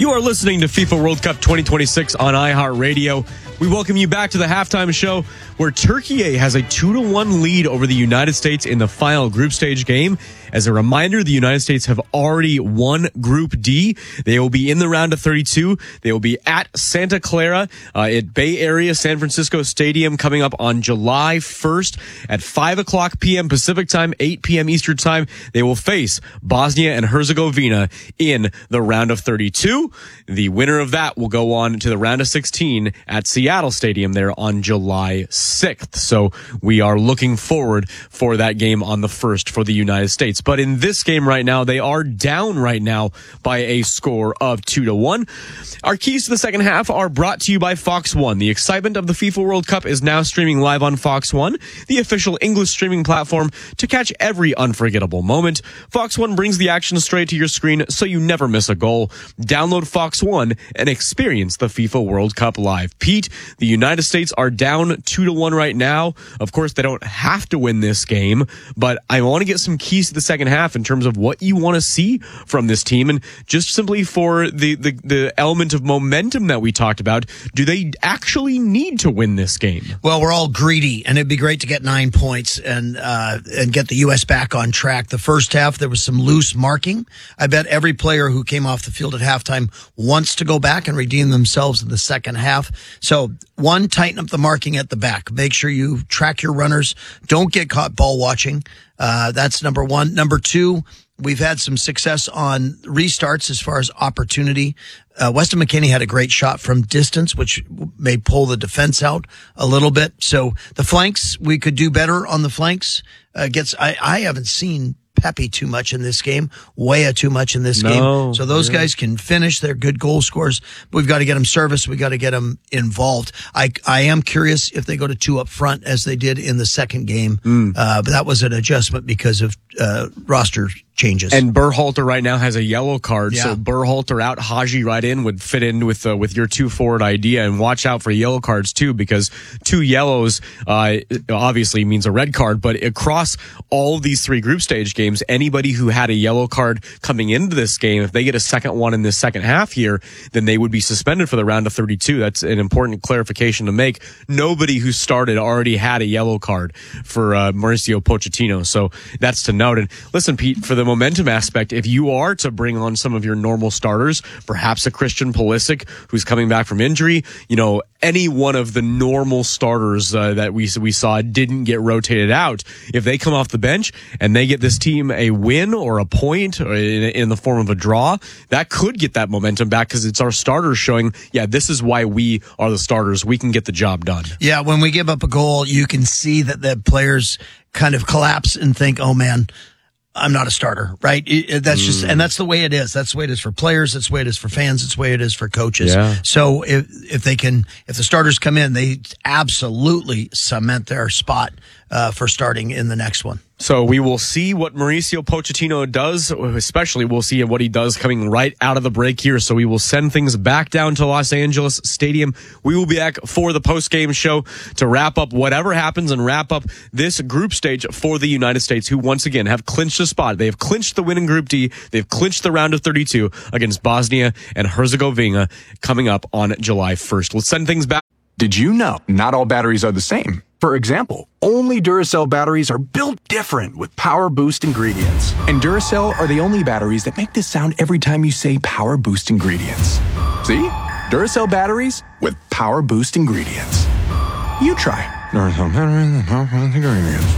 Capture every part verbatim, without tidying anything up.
You are listening to FIFA World Cup twenty twenty-six on iHeartRadio. We welcome you back to the halftime show where Turkey has a two to one lead over the United States in the final group stage game. As a reminder, the United States have already won Group D. They will be in the round of thirty-two. They will be at Santa Clara uh, at Bay Area San Francisco Stadium coming up on July first at five o'clock p.m. Pacific time, eight p.m. Eastern time. They will face Bosnia and Herzegovina in the round of thirty-two. The winner of that will go on to the round of sixteen at Seattle Stadium there on July sixth. So we are looking forward for that game on the first for the United States. But in this game right now, they are down right now by a score of two to one. Our keys to the second half are brought to you by Fox One. The excitement of the FIFA World Cup is now streaming live on Fox One, the official English streaming platform to catch every unforgettable moment. Fox One brings the action straight to your screen so you never miss a goal. Download Fox One and experience the FIFA World Cup live. Pete, the United States are down two to one right now. Of course, they don't have to win this game, but I want to get some keys to the second half in terms of what you want to see from this team, and just simply for the, the, the element of momentum that we talked about. Do they actually need to win this game? Well, we're all greedy, and it'd be great to get nine points and uh, and get the U S back on track. The first half, there was some loose marking. I bet every player who came off the field at halftime wants to go back and redeem themselves in the second half. So, one, tighten up the marking at the back. Make sure you track your runners. Don't get caught ball watching. Uh, that's number one. Number two, we've had some success on restarts as far as opportunity. Uh, Weston McKennie had a great shot from distance, which may pull the defense out a little bit. So the flanks, we could do better on the flanks. Uh, gets, I, I haven't seen Pepe too much in this game, Weah too much in this no, game. So those yeah. guys can finish. They're good goal scorers. But we've got to get them service. We've got to get them involved. I, I am curious if they go to two up front as they did in the second game. Mm. Uh, but that was an adjustment because of uh, roster changes. And Berhalter right now has a yellow card, yeah. so Berhalter out, Haji right in would fit in with uh, with your two forward idea. And watch out for yellow cards too, because two yellows uh, obviously means a red card. But across all of these three group stage games, anybody who had a yellow card coming into this game, if they get a second one in this second half here, then they would be suspended for the round of thirty-two. That's an important clarification to make. Nobody who started already had a yellow card for uh, Mauricio Pochettino, so that's to note. And listen, Pete, for the momentum aspect, if you are to bring on some of your normal starters, perhaps a Christian Pulisic who's coming back from injury, you know, any one of the normal starters uh, that we we saw didn't get rotated out. If they come off the bench and they get this team a win or a point or in, in the form of a draw, that could get that momentum back because it's our starters showing, yeah, this is why we are the starters. We can get the job done. Yeah, when we give up a goal, you can see that the players kind of collapse and think, oh, man, I'm not a starter, right? It, that's just, and that's the way it is. That's the way it is for players. That's the way it is for fans. That's the way it is for coaches. Yeah. So if, if they can, if the starters come in, they absolutely cement their spot, uh, for starting in the next one. So we will see what Mauricio Pochettino does, especially we'll see what he does coming right out of the break here. So we will send things back down to Los Angeles Stadium. We will be back for the post-game show to wrap up whatever happens and wrap up this group stage for the United States, who once again have clinched a spot. They have clinched the win in Group D. They've clinched the round of thirty-two against Bosnia and Herzegovina coming up on July first. We'll send things back. Did you know not all batteries are the same? For example, only Duracell batteries are built different with Power Boost ingredients. And Duracell are the only batteries that make this sound every time you say Power Boost ingredients. See? Duracell batteries with Power Boost ingredients. You try. Duracell batteries with Power Boost ingredients.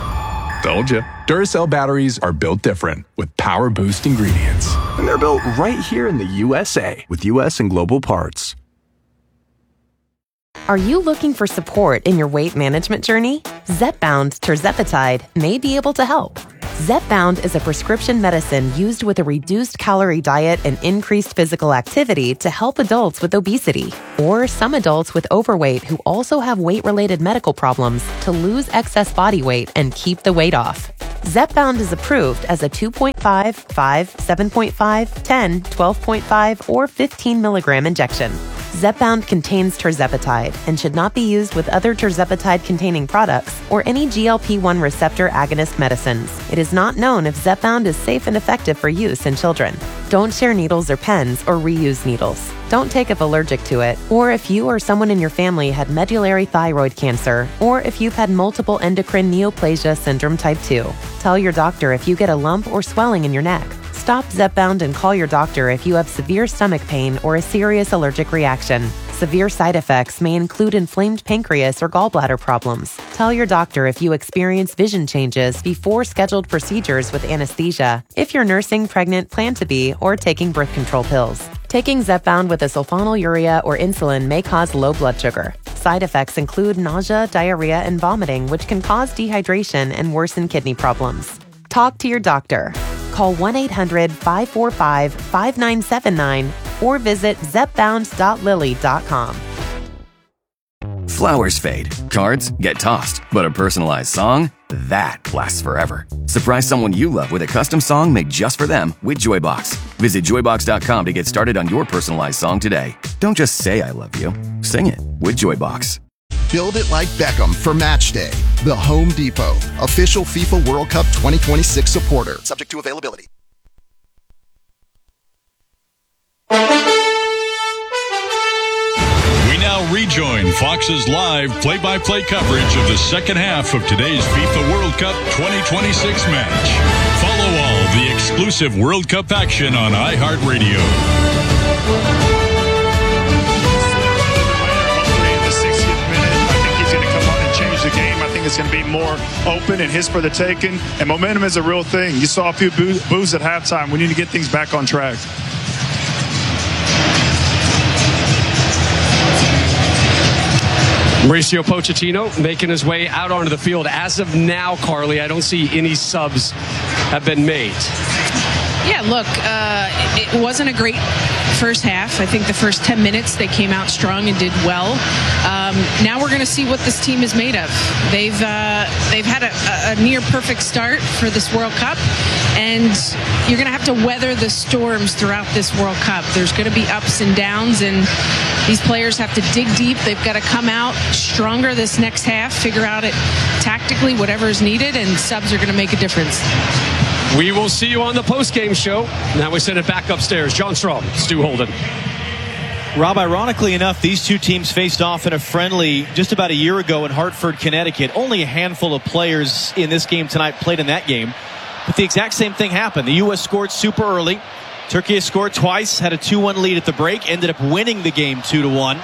Told you. Duracell batteries are built different with Power Boost ingredients. And they're built right here in the U S A with U S and global parts. Are you looking for support in your weight management journey? Zepbound tirzepatide may be able to help. Zepbound is a prescription medicine used with a reduced calorie diet and increased physical activity to help adults with obesity or some adults with overweight who also have weight-related medical problems to lose excess body weight and keep the weight off. Zepbound is approved as a two point five, five, seven point five, ten, twelve point five, or fifteen milligram injection. Zepbound contains tirzepatide and should not be used with other tirzepatide-containing products or any G L P one receptor agonist medicines. It is not known if Zepbound is safe and effective for use in children. Don't share needles or pens or reuse needles. Don't take if allergic to it, or if you or someone in your family had medullary thyroid cancer, or if you've had multiple endocrine neoplasia syndrome type two. Tell your doctor if you get a lump or swelling in your neck. Stop Zepbound and call your doctor if you have severe stomach pain or a serious allergic reaction. Severe side effects may include inflamed pancreas or gallbladder problems. Tell your doctor if you experience vision changes before scheduled procedures with anesthesia, if you're nursing, pregnant, plan to be, or taking birth control pills. Taking Zepbound with a sulfonylurea or insulin may cause low blood sugar. Side effects include nausea, diarrhea, and vomiting, which can cause dehydration and worsen kidney problems. Talk to your doctor. Call one eight hundred five four five five nine seven nine or visit zepbound dot lilly dot com. Flowers fade, cards get tossed, but a personalized song, that lasts forever. Surprise someone you love with a custom song made just for them with Joybox. Visit joybox dot com to get started on your personalized song today. Don't just say I love you, sing it with Joybox. Build it like Beckham for Match Day. The Home Depot, official FIFA World Cup twenty twenty-six supporter. Subject to availability. We now rejoin Fox's live play-by-play coverage of the second half of today's FIFA World Cup twenty twenty-six match. Follow all the exclusive World Cup action on iHeartRadio. The game. I think it's going to be more open and his for the taking, and momentum is a real thing. You saw a few boo- boos at halftime. We need to get things back on track. Mauricio Pochettino making his way out onto the field. As of now, Carly, I don't see any subs have been made. Yeah, look, uh, it, it wasn't a great first half. I think the first ten minutes they came out strong and did well. Um, now we're going to see what this team is made of. They've uh, they've had a, a near perfect start for this World Cup, and you're going to have to weather the storms throughout this World Cup. There's going to be ups and downs, and these players have to dig deep. They've got to come out stronger this next half, figure out it tactically, whatever is needed, and subs are going to make a difference. We will see you on the post-game show. Now we send it back upstairs. John Strom, Stu Holden. Rob, ironically enough, these two teams faced off in a friendly just about a year ago in Hartford, Connecticut. Only a handful of players in this game tonight played in that game. But the exact same thing happened. The U S scored super early. Turkey scored twice, had a two one lead at the break, ended up winning the game two to one.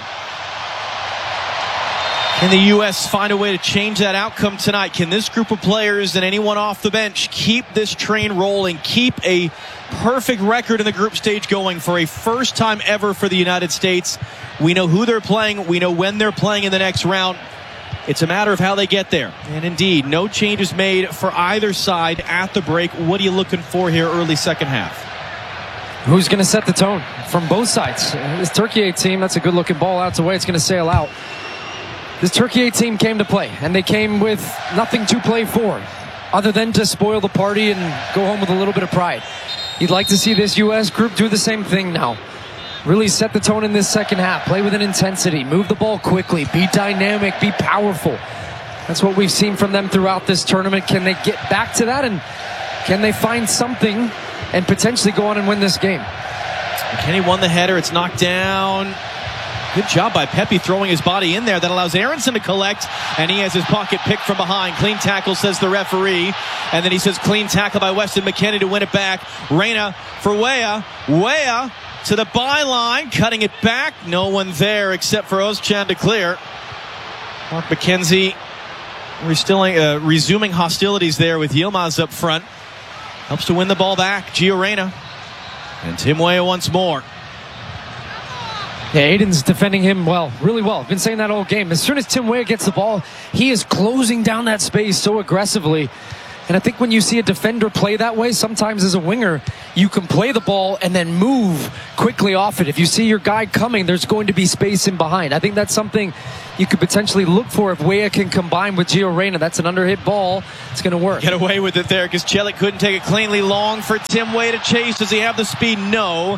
Can the U S find a way to change that outcome tonight? Can this group of players and anyone off the bench keep this train rolling, keep a perfect record in the group stage going for a first time ever for the United States? We know who they're playing. We know when they're playing in the next round. It's a matter of how they get there. And indeed, no changes made for either side at the break. What are you looking for here early second half? Who's going to set the tone from both sides? This Turkey A team, that's a good looking ball out to way. It's going to sail out. This Turkey A team came to play, and they came with nothing to play for other than to spoil the party and go home with a little bit of pride. You'd like to see this U S group do the same thing now. Really set the tone in this second half. Play with an intensity. Move the ball quickly. Be dynamic. Be powerful. That's what we've seen from them throughout this tournament. Can they get back to that? And can they find something and potentially go on and win this game? Kenny won the header. It's knocked down. Good job by Pepe throwing his body in there. That allows Aronson to collect, and he has his pocket picked from behind. Clean tackle, says the referee. And then he says clean tackle by Weston McKennie to win it back. Reyna for Weah. Weah to the byline, cutting it back. No one there except for Özcan to clear. Mark McKenzie restilling, uh, resuming hostilities there with Yilmaz up front. Helps to win the ball back. Gio Reyna. And Tim Weah once more. Yeah, Aiden's defending him well, really well. I've been saying that all game. As soon as Tim Weah gets the ball, he is closing down that space so aggressively. And I think when you see a defender play that way, sometimes as a winger, you can play the ball and then move quickly off it. If you see your guy coming, there's going to be space in behind. I think that's something you could potentially look for if Weah can combine with Gio Reyna. That's an underhit ball. It's going to work. Get away with it there because Celik couldn't take it cleanly. Long for Tim Weah to chase. Does he have the speed? No.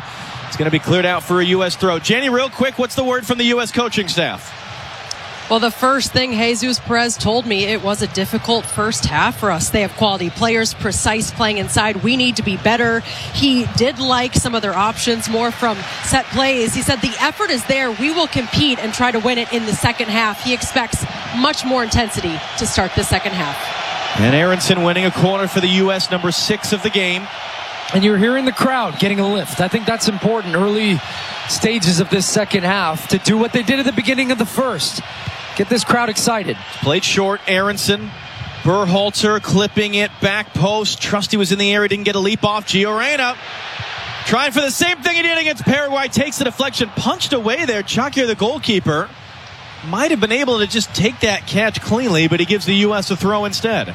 It's going to be cleared out for a U S throw. Jenny, real quick, what's the word from the U S coaching staff? Well, the first thing Jesus Perez told me, it was a difficult first half for us. They have quality players, precise playing inside. We need to be better. He did like some of their options more from set plays. He said the effort is there. We will compete and try to win it in the second half. He expects much more intensity to start the second half. And Aronson winning a corner for the U S, number six of the game. And you're hearing the crowd getting a lift. I think that's important early stages of this second half to do what they did at the beginning of the first. Get this crowd excited. Played short, Aronson. Berhalter clipping it, back post. Trusty was in the area, didn't get a leap off. Gio Reyna trying for the same thing he did against Paraguay. Takes the deflection, punched away there. Chakir, the goalkeeper, might have been able to just take that catch cleanly, but he gives the U S a throw instead.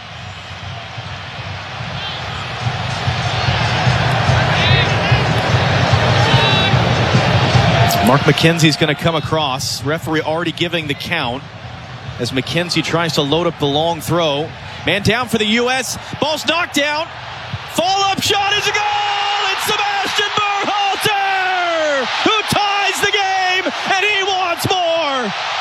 Mark McKenzie's going to come across. Referee already giving the count as McKenzie tries to load up the long throw. Man down for the U S. Ball's knocked down. Fall-up shot is a goal! It's Sebastian Berhalter who ties the game, and he wants more!